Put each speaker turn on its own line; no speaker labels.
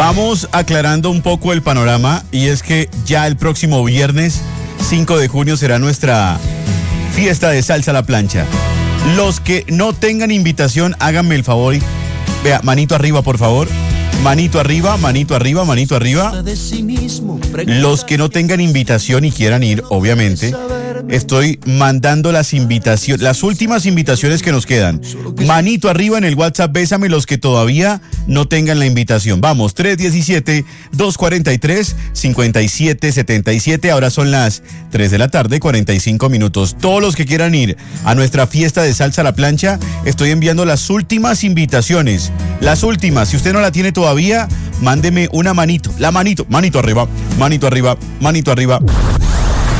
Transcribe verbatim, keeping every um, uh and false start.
Vamos aclarando un poco el panorama, y es que ya el próximo viernes cinco de junio será nuestra fiesta de salsa a la plancha. Los que no tengan invitación, háganme el favor y vea, manito arriba, por favor. Manito arriba, manito arriba, manito arriba. Los que no tengan invitación y quieran ir, obviamente, estoy mandando las invitaciones, las últimas invitaciones que nos quedan. Manito arriba en el WhatsApp, bésame los que todavía no tengan la invitación. Vamos, tres uno siete, dos cuatro tres, cinco siete siete siete. Ahora son las tres de la tarde, cuarenta y cinco minutos. Todos los que quieran ir a nuestra fiesta de salsa a la plancha, estoy enviando las últimas invitaciones. Las últimas. Si usted no la tiene todavía, mándeme una manito. La manito. Manito arriba, manito arriba, manito arriba.